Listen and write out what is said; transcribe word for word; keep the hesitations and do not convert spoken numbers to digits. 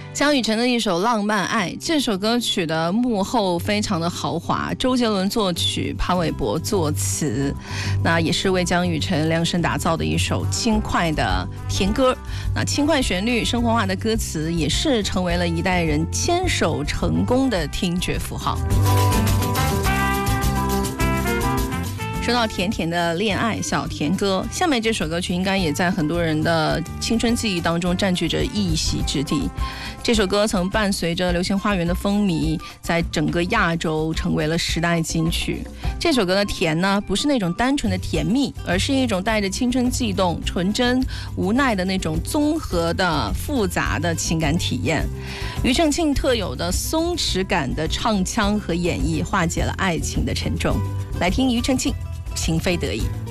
江雨晨的一首《浪漫爱》，这首歌曲的幕后非常的豪华，周杰伦作曲，潘玮柏作词，那也是为江雨晨量身打造的一首轻快的甜歌。那轻快旋律、生活化的歌词，也是成为了一代人牵手成功的听觉符号。说到甜甜的恋爱小甜歌，下面这首歌曲应该也在很多人的青春记忆当中占据着一席之地。这首歌曾伴随着《流星花园》的风靡，在整个亚洲成为了时代金曲。这首歌的甜呢，不是那种单纯的甜蜜，而是一种带着青春悸动、纯真、无奈的那种综合的复杂的情感体验。庾澄庆特有的松弛感的唱腔和演绎，化解了爱情的沉重。来听庾澄庆，情非得已。